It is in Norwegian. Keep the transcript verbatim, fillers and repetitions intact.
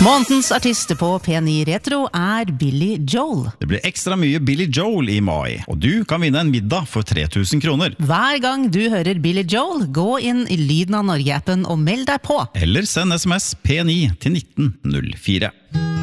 Månedens artist på P ni Retro er Billy Joel. Det blir ekstra mye Billy Joel i mai, og du kan vinne en middag for tre tusen kroner. Hver gang du hører Billy Joel, gå inn i Lyden av Norge-appen og meld deg på. Eller send sms P ni til nitten null fire.